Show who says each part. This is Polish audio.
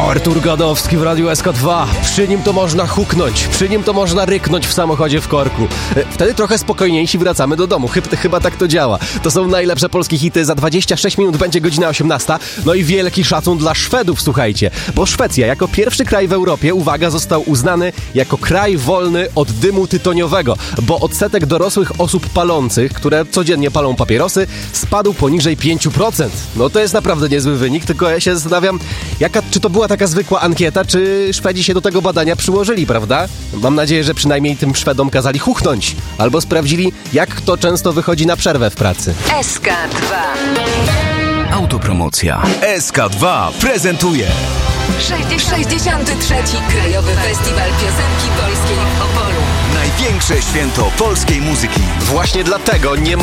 Speaker 1: Artur Gadowski w Radiu SK2. Przy nim to można huknąć, przy nim to można ryknąć w samochodzie w korku. Wtedy trochę spokojniejsi wracamy do domu. Chyba tak to działa. To są najlepsze polskie hity. Za 26 minut będzie godzina 18. No i wielki szacun dla Szwedów, słuchajcie. Bo Szwecja jako pierwszy kraj w Europie, uwaga, został uznany jako kraj wolny od dymu tytoniowego. Bo odsetek dorosłych osób palących, które codziennie palą papierosy, spadł poniżej 5%. No to jest naprawdę niezły wynik, tylko ja się zastanawiam, czy to była taka zwykła ankieta, czy Szwedzi się do tego badania przyłożyli, prawda? Mam nadzieję, że przynajmniej tym Szwedom kazali chuchnąć. Albo sprawdzili, jak kto często wychodzi na przerwę w pracy.
Speaker 2: SK2.
Speaker 3: Autopromocja. SK2 prezentuje
Speaker 2: 63. Krajowy Festiwal Piosenki Polskiej w Opolu.
Speaker 3: największe święto polskiej muzyki.
Speaker 1: Właśnie dlatego nie